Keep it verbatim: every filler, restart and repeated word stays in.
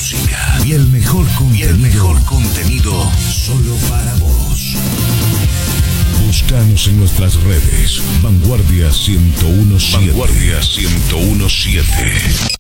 música y el mejor contenido, y el mejor contenido solo para vos. Búscanos en nuestras redes. Vanguardia ciento uno punto siete. Vanguardia ciento uno punto siete.